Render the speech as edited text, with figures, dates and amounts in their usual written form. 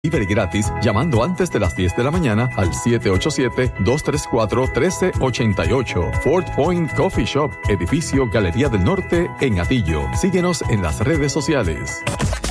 Delivery gratis llamando antes de las 10 de la mañana al 787-234-1388. Fort Point Coffee Shop, edificio Galería del Norte en Atillo. Síguenos en las redes sociales.